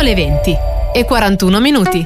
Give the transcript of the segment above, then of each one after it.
Sono le 20:41.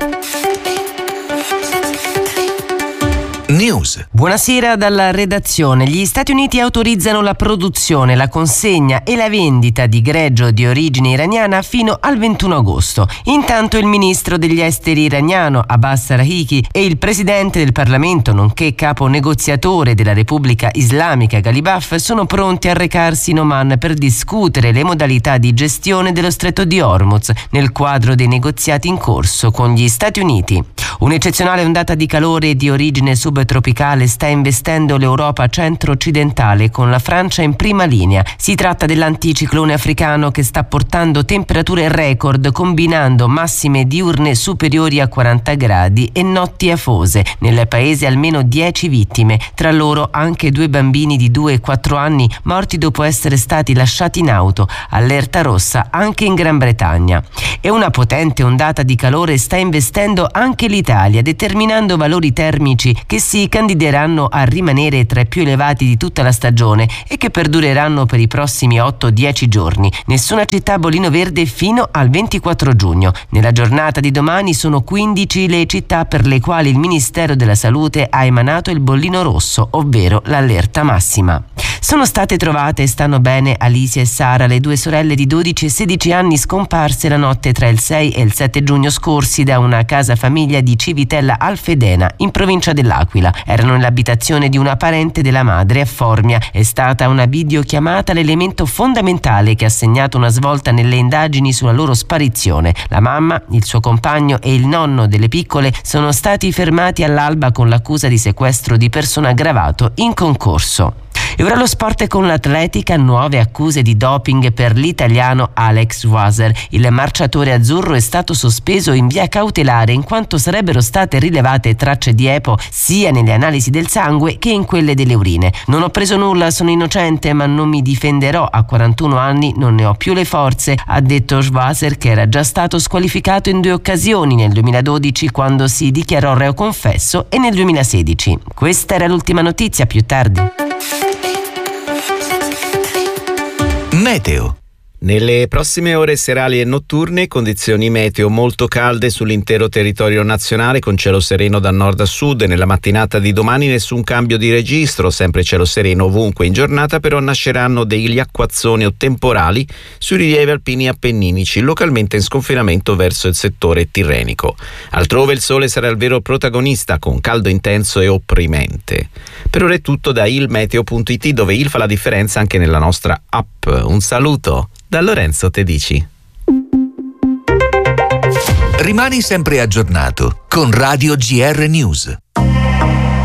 News. Buonasera dalla redazione. Gli Stati Uniti autorizzano la produzione, la consegna e la vendita di greggio di origine iraniana fino al 21 agosto. Intanto il ministro degli esteri iraniano Abbas Araghchi e il presidente del Parlamento, nonché capo negoziatore della Repubblica Islamica Ghalibaf, sono pronti a recarsi in Oman per discutere le modalità di gestione dello Stretto di Hormuz nel quadro dei negoziati in corso con gli Stati Uniti. Un'eccezionale ondata di calore di origine subtropicale sta investendo l'Europa centro-occidentale, con la Francia in prima linea. Si tratta dell'anticiclone africano che sta portando temperature record, combinando massime diurne superiori a 40 gradi e notti afose. Nel paese almeno 10 vittime, tra loro anche 2 bambini di 2 e 4 anni morti dopo essere stati lasciati in auto. Allerta rossa anche in Gran Bretagna. E una potente ondata di calore sta investendo anche l'Italia, determinando valori termici che si candideranno a rimanere tra i più elevati di tutta la stagione e che perdureranno per i prossimi 8-10 giorni. Nessuna città a bollino verde fino al 24 giugno. Nella giornata di domani sono 15 le città per le quali il Ministero della Salute ha emanato il bollino rosso, ovvero l'allerta massima. Sono state trovate e stanno bene Alicia e Sara, le 2 sorelle di 12 e 16 anni scomparse la notte tra il 6 e il 7 giugno scorsi da una casa famiglia di Civitella Alfedena, in provincia dell'Aquila. Erano nell'abitazione di una parente della madre a Formia. È stata una videochiamata l'elemento fondamentale che ha segnato una svolta nelle indagini sulla loro sparizione. La mamma, il suo compagno e il nonno delle piccole sono stati fermati all'alba con l'accusa di sequestro di persona aggravato in concorso. E ora lo sport con l'atletica, nuove accuse di doping per l'italiano Alex Waser. Il marciatore azzurro è stato sospeso in via cautelare in quanto sarebbero state rilevate tracce di EPO sia nelle analisi del sangue che in quelle delle urine. Non ho preso nulla, sono innocente, ma non mi difenderò. A 41 anni non ne ho più le forze, ha detto Waser, che era già stato squalificato in 2 occasioni, nel 2012 quando si dichiarò reo confesso e nel 2016. Questa era l'ultima notizia, più tardi. Meteo. Nelle prossime ore serali e notturne condizioni meteo molto calde sull'intero territorio nazionale, con cielo sereno da nord a sud. Nella mattinata di domani nessun cambio di registro, sempre cielo sereno ovunque. In giornata però nasceranno degli acquazzoni o temporali sui rilievi alpini appenninici, localmente in sconfinamento verso il settore tirrenico. Altrove il sole sarà il vero protagonista, con caldo intenso e opprimente. Per ora è tutto da ilmeteo.it, dove il fa la differenza anche nella nostra app. Un saluto da Lorenzo Tedici. Rimani sempre aggiornato con Radio GR News.